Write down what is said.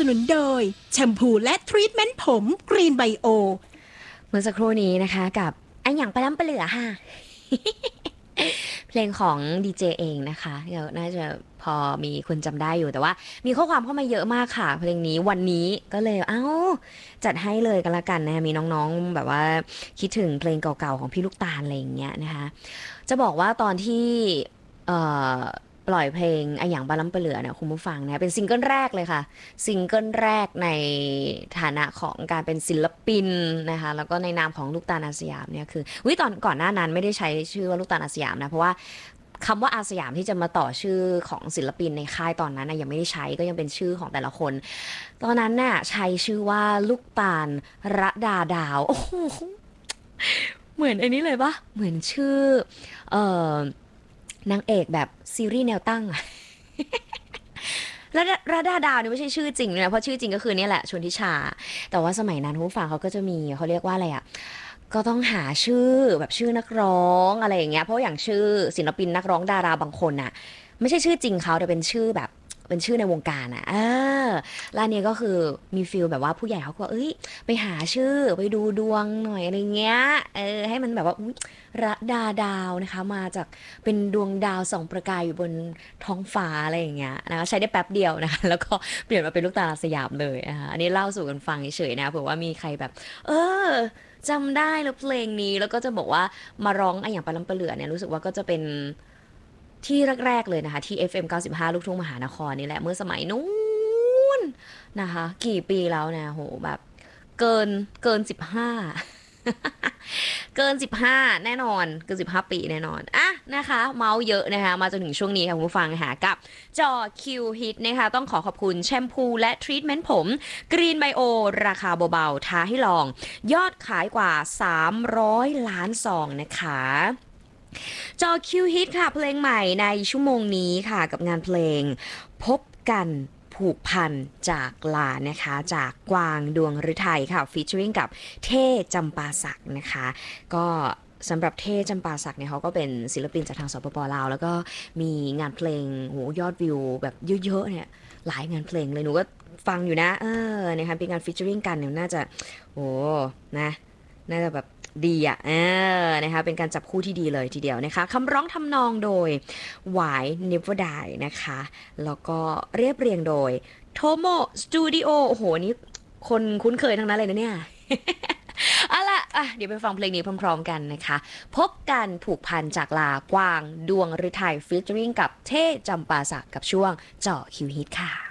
นุนโดยแชมพูและทรีทเมนต์ผมกรีนไบโอเมื่อสักครู่นี้นะคะกับอันอย่างไปล้ำไปเหลือค่ะ เพลงของดีเจเองนะคะเดี๋ยวน่าจะพอมีคนจำได้อยู่แต่ว่ามีข้อความเข้ามาเยอะมากค่ะเพลงนี้วันนี้ก็เลยจัดให้เลยกันละกันนะมีน้องๆแบบว่าคิดถึงเพลงเก่าๆของพี่ลูกตาลอะไรอย่างเงี้ยนะคะจะบอกว่าตอนที่เอ่อปล่อยเพลงไออย่างบาลัมเปลือเนี่ยคุณผู้ฟังนะเป็นซิงเกิลแรกเลยค่ะซิงเกิลแรกในฐานะของการเป็นศิลปินนะคะแล้วก็ในนามของลูกตาลอาสยามเนี่ยคือตอนก่อนหน้านั้นไม่ได้ใช้ชื่อว่าลูกตาลอาสยามนะเพราะว่าคำว่าอาสยามที่จะมาต่อชื่อของศิลปินในค่ายตอนนั้นนะยังไม่ได้ใช้ก็ยังเป็นชื่อของแต่ละคนตอนนั้นน่ะใช้ชื่อว่าลูกตาลระดาดาวโอ้โหเหมือนไอ้นี้เลยปะเหมือนชื่อเอ่อนางเอกแบบซีรีส์แนวตั้งอะระดาดาวนี่ไม่ใช่ชื่อจริงนะเพราะชื่อจริงก็คือเนี่ยแหละชนทิชาแต่ว่าสมัยนั้นผู้ฟังเขาก็จะมีเขาเรียกว่าอะไรอ่ะก็ต้องหาชื่อแบบชื่อนักร้องอะไรอย่างเงี้ยเพราะอย่างชื่อศิลปินนักร้องดาราบางคนน่ะไม่ใช่ชื่อจริงเขาแต่เป็นชื่อแบบเป็นชื่อในวงการอ่ะแล้วเนี่ยก็คือมีฟีลแบบว่าผู้ใหญ่เขาก็ไปหาชื่อไปดูดวงหน่อยอะไรเงี้ยให้มันแบบว่าระดาดาวนะคะมาจากเป็นดวงดาวส่องประกายอยู่บนท้องฟ้าอะไรอย่างเงี้ยนะคะใช้ได้แป๊บเดียวนะคะแล้วก็เปลี่ยนมาเป็นลูกตาลสยามเลยนะคะอันนี้เล่าสู่กันฟังเฉยๆนะเผื่อว่ามีใครแบบเออจำได้แล้วเพลงนี้แล้วก็จะบอกว่ามาร้องไออย่างปลาลำปลาเหลือเนี่ยรู้สึกว่าก็จะเป็นที่แรกๆเลยนะคะที่ FM 95ลูกทุ่งมหานครนี่แหละเมื่อสมัยนู้นนะคะกี่ปีแล้วนะโหแบบเกิน15เกิน15แน่นอนเกิน15 ปีแน่นอนนะคะเมาส์เยอะนะคะมาจนถึงช่วงนี้ค่ะคุณผู้ฟังค่ะกับจอคิวฮิตนะคะต้องขอบคุณแชมพูและทรีทเมนต์ผมกรีนไบโอราคาเบาๆท้าให้ลองยอดขายกว่า300 ล้านซองนะคะจอคิวฮิตค่ะเพลงใหม่ในชั่วโมงนี้ค่ะกับงานเพลงพบกันผูกพันจากลานะคะจากกวางดวงฤทัยค่ะฟีเจอริงกับเท่จำปาสักนะคะก็สำหรับเท่จำปาสักเนี่ยเขาก็เป็นศิลปินจากทางสปป.ลาวแล้วก็มีงานเพลงโหยอดวิวแบบเยอะๆเนี่ยหลายงานเพลงเลยหนูก็ฟังอยู่นะนะคะเป็นงานฟีเจอริงกันเนี่ยน่าจะโอ้นะน่าจะแบบดีนะคะเป็นการจับคู่ที่ดีเลยทีเดียวนะคะคำร้องทำนองโดยหวาย Never Die นะคะแล้วก็เรียบเรียงโดยโทโมสตูดิโอโอ้โหนี่คนคุ้นเคยทั้งนั้นเลยนะเนี่ย เอาล่ะเดี๋ยวไปฟังเพลงนี้พร้อมๆกันนะคะพบกันผูกพันจากลากวางดวงฤทัยฟีเจอริงกับเท่จำปาสักกับช่วงเจาะคิวฮิตค่ะ